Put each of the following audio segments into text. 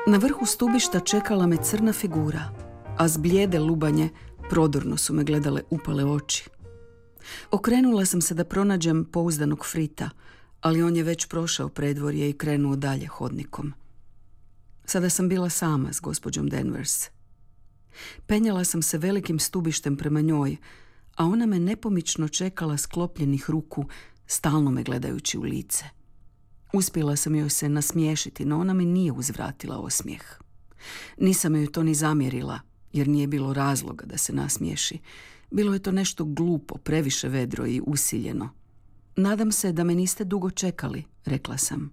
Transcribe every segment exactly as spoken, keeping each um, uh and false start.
Na vrhu stubišta čekala me crna figura, a s blijede lubanje prodorno su me gledale upale oči. Okrenula sam se da pronađem pouzdanog Frita, ali on je već prošao predvorje i krenuo dalje hodnikom. Sada sam bila sama s gospođom Danvers. Penjala sam se velikim stubištem prema njoj, a ona me nepomično čekala sklopljenih ruku, stalno me gledajući u lice. Uspjela sam joj se nasmiješiti, no ona mi nije uzvratila osmijeh. Nisam joj to ni zamjerila, jer nije bilo razloga da se nasmiješi. Bilo je to nešto glupo, previše vedro i usiljeno. Nadam se da me niste dugo čekali, rekla sam.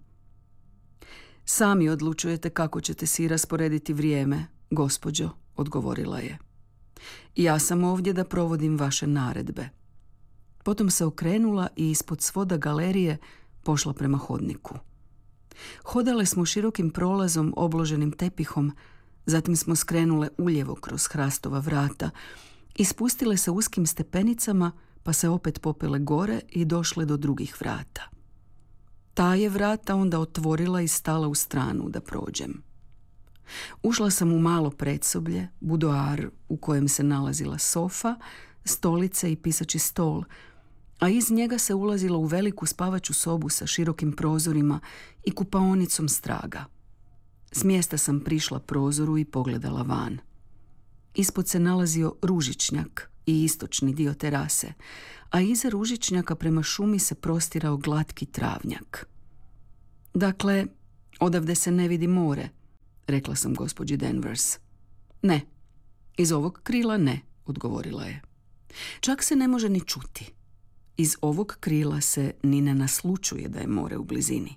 Sami odlučujete kako ćete si rasporediti vrijeme, gospođo, odgovorila je. Ja sam ovdje da provodim vaše naredbe. Potom se okrenula i ispod svoda galerije pošla prema hodniku. Hodale smo širokim prolazom obloženim tepihom, zatim smo skrenule uljevo kroz hrastova vrata i spustile se uskim stepenicama, pa se opet popele gore i došle do drugih vrata. Ta je vrata onda otvorila i stala u stranu da prođem. Ušla sam u malo predsoblje, budoar u kojem se nalazila sofa, stolice i pisaći stol, a iz njega se ulazilo u veliku spavaću sobu sa širokim prozorima i kupaonicom straga. S mjesta sam prišla prozoru i pogledala van. Ispod se nalazio ružičnjak i istočni dio terase, a iza ružičnjaka prema šumi se prostirao glatki travnjak. Dakle, odavde se ne vidi more, rekla sam gospođi Danvers. Ne, iz ovog krila ne, odgovorila je. Čak se ne može ni čuti. Iz ovog krila se ni ne naslučuje da je more u blizini.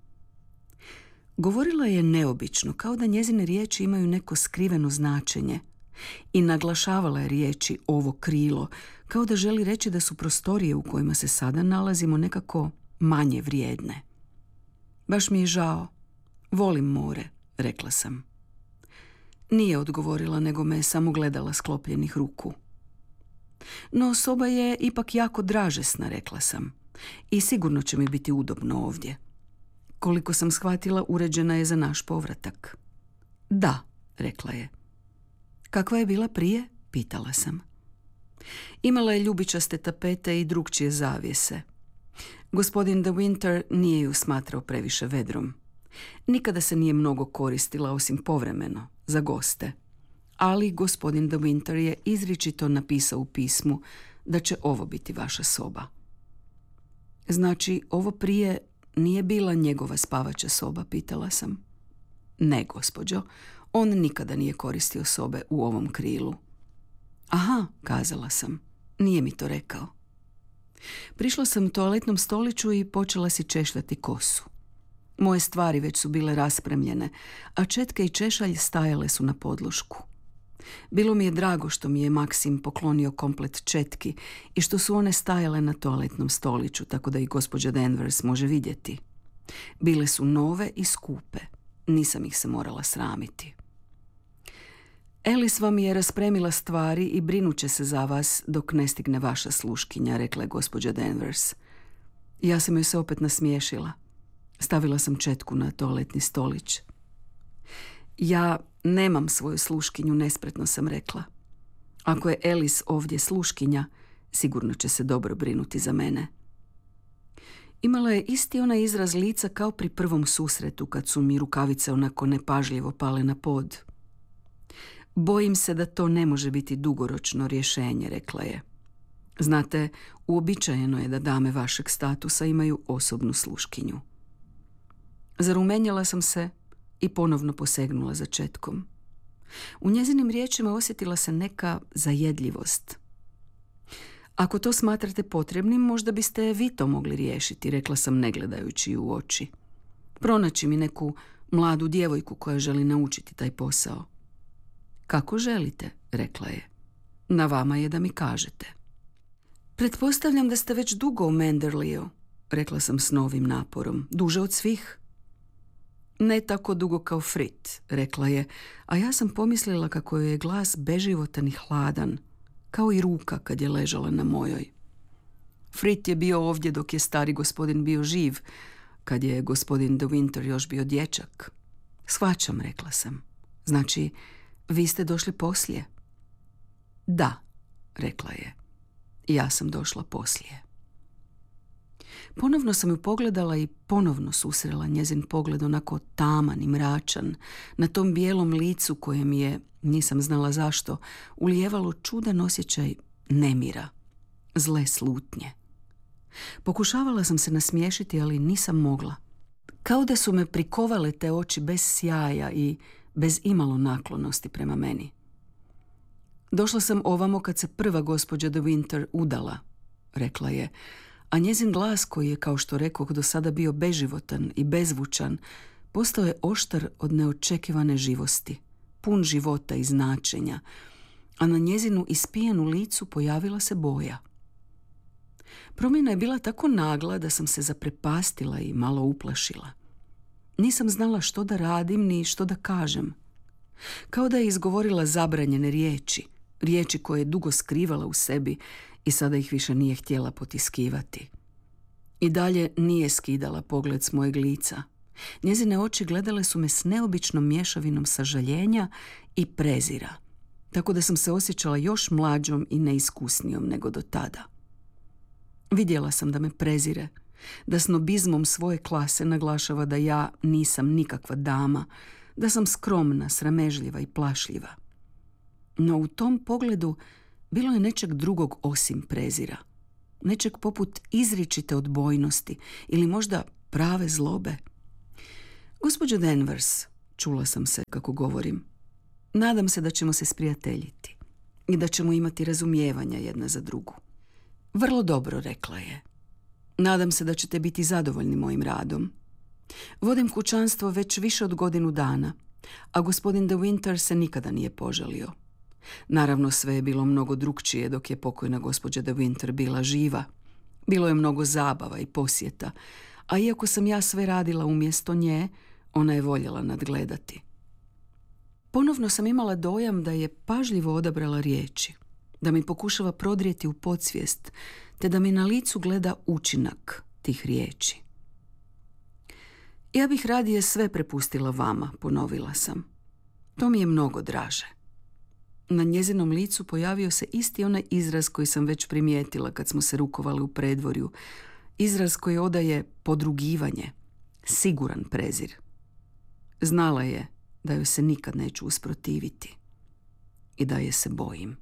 Govorila je neobično, kao da njezine riječi imaju neko skriveno značenje, i naglašavala je riječi ovo krilo, kao da želi reći da su prostorije u kojima se sada nalazimo nekako manje vrijedne. Baš mi je žao. Volim more, rekla sam. Nije odgovorila, nego me samo gledala sklopljenih ruku. No, soba je ipak jako dražesna, rekla sam, i sigurno će mi biti udobno ovdje. Koliko sam shvatila, uređena je za naš povratak. Da, rekla je. Kakva je bila prije? Pitala sam. Imala je ljubičaste tapete i drukčije zavjese. Gospodin De Winter nije ju smatrao previše vedrom. Nikada se nije mnogo koristila, osim povremeno, za goste. Ali gospodin De Winter je izričito napisao u pismu da će ovo biti vaša soba. Znači, ovo prije nije bila njegova spavaća soba, pitala sam. Ne, gospođo, on nikada nije koristio sobe u ovom krilu. Aha, kazala sam, nije mi to rekao. Prišla sam toaletnom stoliću i počela si češljati kosu. Moje stvari već su bile raspremljene, a četke i češalj stajale su na podlošku. Bilo mi je drago što mi je Maksim poklonio komplet četki i što su one stajale na toaletnom stoliću, tako da ih gospođa Danvers može vidjeti. Bile su nove i skupe. Nisam ih se morala sramiti. Alice vam je raspremila stvari i brinuće se za vas dok ne stigne vaša sluškinja, rekla je gospođa Danvers. Ja sam joj se opet nasmiješila. Stavila sam četku na toaletni stolić. Ja nemam svoju sluškinju, nespretno sam rekla. Ako je Alice ovdje sluškinja, sigurno će se dobro brinuti za mene. Imala je isti onaj izraz lica kao pri prvom susretu, kad su mi rukavice onako nepažljivo pale na pod. Bojim se da to ne može biti dugoročno rješenje, rekla je. Znate, uobičajeno je da dame vašeg statusa imaju osobnu sluškinju. Zarumenjala sam se i ponovno posegnula za četkom. U njezinim riječima osjetila se neka zajedljivost. Ako to smatrate potrebnim, možda biste vi to mogli riješiti, rekla sam ne gledajući u oči. Pronaći mi neku mladu djevojku koja želi naučiti taj posao. Kako želite, rekla je. Na vama je da mi kažete. Pretpostavljam da ste već dugo u Manderleyu, rekla sam s novim naporom. Duže od svih? Ne tako dugo kao Frit, rekla je, a ja sam pomislila kako joj je glas beživotan i hladan, kao i ruka kad je ležala na mojoj. Frit je bio ovdje dok je stari gospodin bio živ, kad je gospodin De Winter još bio dječak. Shvaćam, rekla sam. Znači, vi ste došli poslije? Da, rekla je. Ja sam došla poslije. Ponovno sam ju pogledala i ponovno susrela njezin pogled onako taman i mračan na tom bijelom licu koje mi je, nisam znala zašto, ulijevalo čudan osjećaj nemira, zle slutnje. Pokušavala sam se nasmiješiti, ali nisam mogla. Kao da su me prikovale te oči bez sjaja i bez imalo naklonosti prema meni. Došla sam ovamo kad se prva gospođa de Winter udala, rekla je, a njezin glas, koji je, kao što rekoh, do sada bio beživotan i bezvučan, postao je oštar od neočekivane živosti, pun života i značenja, a na njezinu ispijenu licu pojavila se boja. Promjena je bila tako nagla da sam se zaprepastila i malo uplašila. Nisam znala što da radim ni što da kažem. Kao da je izgovorila zabranjene riječi, riječi koje je dugo skrivala u sebi i sada ih više nije htjela potiskivati. I dalje nije skidala pogled s mojeg lica. Njezine oči gledale su me s neobičnom mješavinom sažaljenja i prezira, tako da sam se osjećala još mlađom i neiskusnijom nego do tada. Vidjela sam da me prezire, da snobizmom svoje klase naglašava da ja nisam nikakva dama, da sam skromna, sramežljiva i plašljiva. No u tom pogledu bilo je nečeg drugog osim prezira, nečeg poput izričite odbojnosti ili možda prave zlobe. Gospođo Danvers, čula sam se kako govorim, nadam se da ćemo se sprijateljiti i da ćemo imati razumijevanja jedna za drugu. Vrlo dobro, rekla je. Nadam se da ćete biti zadovoljni mojim radom. Vodim kućanstvo već više od godinu dana, a gospodin de Winter se nikada nije požalio. Naravno, sve je bilo mnogo drukčije dok je pokojna gospođa de Winter bila živa. Bilo je mnogo zabava i posjeta, a iako sam ja sve radila umjesto nje, ona je voljela nadgledati. Ponovno sam imala dojam da je pažljivo odabrala riječi, da mi pokušava prodrijeti u podsvijest, te da mi na licu gleda učinak tih riječi. Ja bih radije sve prepustila vama, ponovila sam. To mi je mnogo draže. Na njezinom licu pojavio se isti onaj izraz koji sam već primijetila kad smo se rukovali u predvorju. Izraz koji odaje podrugivanje, siguran prezir. Znala je da joj se nikad neću usprotiviti i da je se bojim.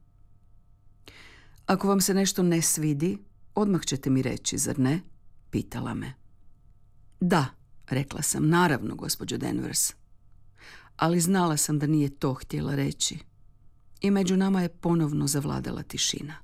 Ako vam se nešto ne svidi, odmah ćete mi reći, zar ne? Pitala me. Da, rekla sam, naravno, gospođo Danvers. Ali znala sam da nije to htjela reći. I među nama je ponovno zavladala tišina.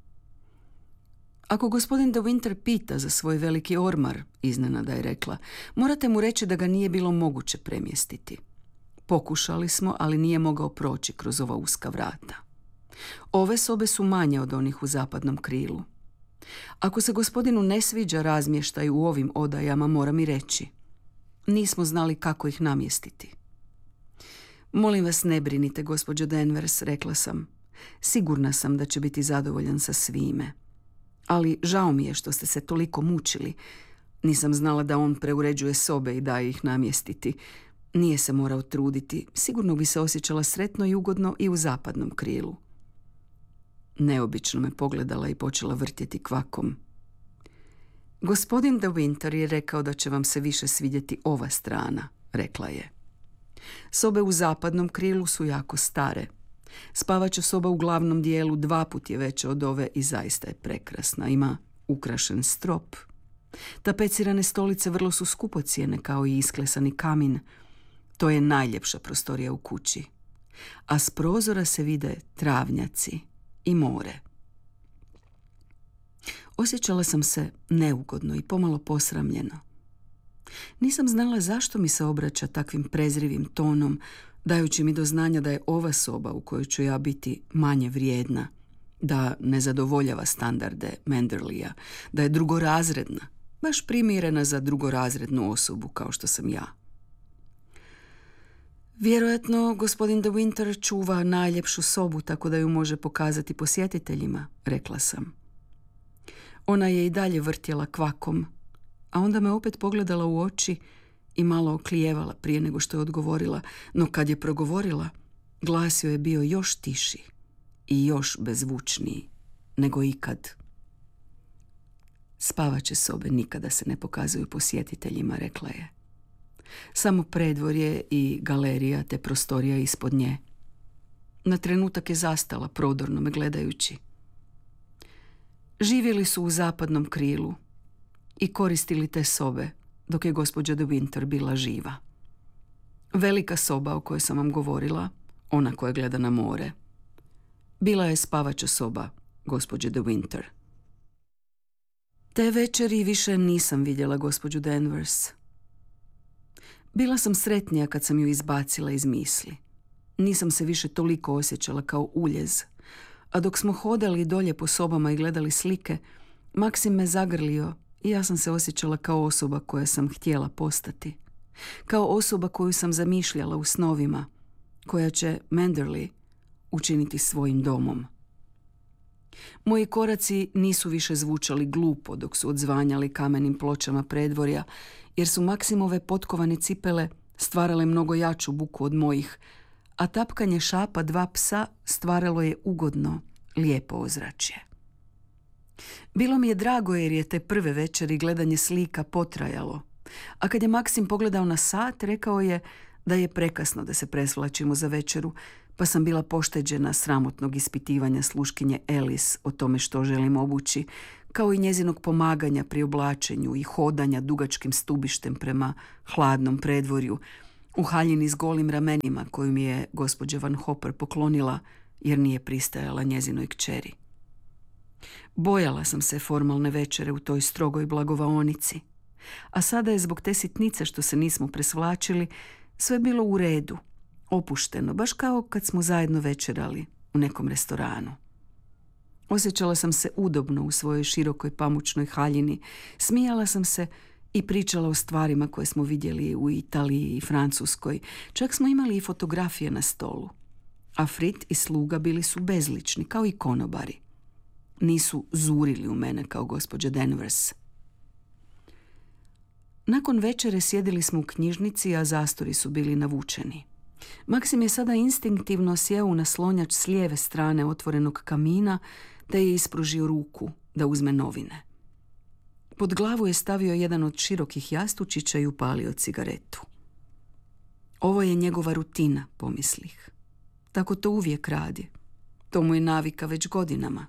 Ako gospodin de Winter pita za svoj veliki ormar, iznenada je rekla, morate mu reći da ga nije bilo moguće premjestiti. Pokušali smo, ali nije mogao proći kroz ova uska vrata. Ove sobe su manje od onih u zapadnom krilu. Ako se gospodinu ne sviđa razmještaj u ovim odajama, mora mi reći. Nismo znali kako ih namjestiti. Molim vas, ne brinite, gospođo Danvers, rekla sam. Sigurna sam da će biti zadovoljan sa svime. Ali žao mi je što ste se toliko mučili. Nisam znala da on preuređuje sobe i daje ih namjestiti. Nije se morao truditi. Sigurno bi se osjećala sretno i ugodno i u zapadnom krilu. Neobično me pogledala i počela vrtjeti kvakom. Gospodin de Winter je rekao da će vam se više svidjeti ova strana, rekla je. Sobe u zapadnom krilu su jako stare. Spavaća soba u glavnom dijelu dva put je veća od ove i zaista je prekrasna. Ima ukrašen strop. Tapecirane stolice vrlo su skupocjene kao i isklesani kamin. To je najljepša prostorija u kući. A s prozora se vide travnjaci i more. Osjećala sam se neugodno i pomalo posramljeno. Nisam znala zašto mi se obraća takvim prezrivim tonom, dajući mi do znanja da je ova soba u kojoj ću ja biti manje vrijedna, da ne zadovoljava standarde Manderlija, da je drugorazredna, baš primjerena za drugorazrednu osobu kao što sam ja. Vjerojatno gospodin de Winter čuva najljepšu sobu tako da ju može pokazati posjetiteljima, rekla sam. Ona je i dalje vrtjela kvakom, a onda me opet pogledala u oči i malo oklijevala prije nego što je odgovorila, no kad je progovorila, glas joj je bio još tiši i još bezvučniji nego ikad. Spavaće sobe nikada se ne pokazuju posjetiteljima, rekla je. Samo predvorje i galerija te prostorija ispod nje. Na trenutak je zastala, prodorno me gledajući. Živjeli su u zapadnom krilu i koristili te sobe dok je gospođa de Winter bila živa. Velika soba o kojoj sam vam govorila, ona koja gleda na more, bila je spavača soba gospođe de Winter. Te večeri više nisam vidjela gospođu Danvers. Bila sam sretnija kad sam ju izbacila iz misli. Nisam se više toliko osjećala kao uljez, a dok smo hodali dolje po sobama i gledali slike, Maksim me zagrlio i ja sam se osjećala kao osoba koja sam htjela postati. Kao osoba koju sam zamišljala u snovima, koja će Manderley učiniti svojim domom. Moji koraci nisu više zvučali glupo dok su odzvanjali kamenim pločama predvorja, jer su Maksimove potkovane cipele stvarale mnogo jaču buku od mojih, a tapkanje šapa dva psa stvaralo je ugodno, lijepo ozračje. Bilo mi je drago jer je te prve večeri gledanje slika potrajalo, a kad je Maksim pogledao na sat, rekao je da je prekasno da se presvlačimo za večeru, pa sam bila pošteđena sramotnog ispitivanja sluškinje Alice o tome što želim obući, kao i njezinog pomaganja pri oblačenju i hodanja dugačkim stubištem prema hladnom predvorju, u haljini s golim ramenima koju mi je gospođa Van Hopper poklonila jer nije pristajala njezinoj kćeri. Bojala sam se formalne večere u toj strogoj blagovaonici, a sada je zbog te sitnice što se nismo presvlačili sve bilo u redu, opušteno, baš kao kad smo zajedno večerali u nekom restoranu. Osjećala sam se udobno u svojoj širokoj pamučnoj haljini, smijala sam se i pričala o stvarima koje smo vidjeli u Italiji i Francuskoj. Čak smo imali i fotografije na stolu. A Frit i sluga bili su bezlični, kao i konobari. Nisu zurili u mene kao gospođa Danvers. Nakon večere sjedili smo u knjižnici, a zastori su bili navučeni. Maksim je sada instinktivno sjeo u naslonjač s lijeve strane otvorenog kamina, te je ispružio ruku da uzme novine. Pod glavu je stavio jedan od širokih jastučića i upalio cigaretu. Ovo je njegova rutina, pomislih. Tako to uvijek radi. To mu je navika već godinama.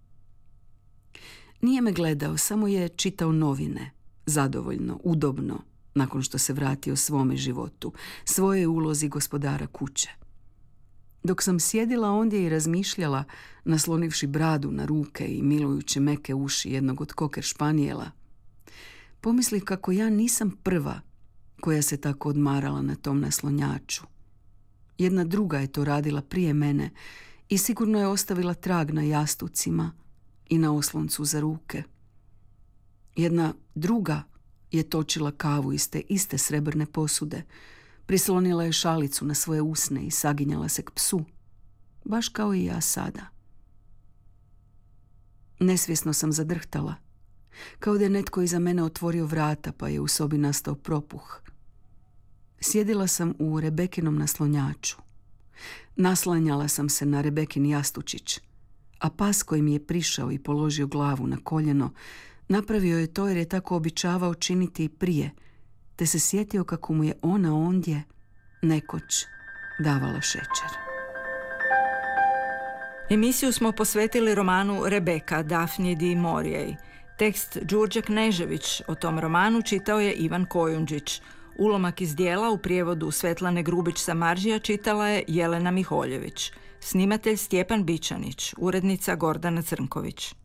Nije me gledao, samo je čitao novine, zadovoljno, udobno, nakon što se vratio svome životu, svojoj ulozi gospodara kuće. Dok sam sjedila ondje i razmišljala, naslonivši bradu na ruke i milujući meke uši jednog od koker španijela, pomislih kako ja nisam prva koja se tako odmarala na tom naslonjaču. Jedna druga je to radila prije mene i sigurno je ostavila trag na jastucima i na osloncu za ruke. Jedna druga je točila kavu iz te iste srebrne posude, prislonila je šalicu na svoje usne i saginjala se k psu, baš kao i ja sada. Nesvjesno sam zadrhtala, kao da je netko iza mene otvorio vrata pa je u sobi nastao propuh. Sjedila sam u Rebekinom naslonjaču. Naslanjala sam se na Rebekin jastučić, a pas koji mi je prišao i položio glavu na koljeno napravio je to jer je tako običavao činiti i prije, te se sjetio kako mu je ona ondje nekoć davala šećer. Emisiju smo posvetili romanu Rebeka Daphne du Maurier. Tekst Đurđe Knežević o tom romanu čitao je Ivan Kojundžić. Ulomak iz dijela u prijevodu Svetlane Grubić-Samaržija čitala je Jelena Miholjević. Snimatelj Stjepan Bičanić, urednica Gordana Crnković.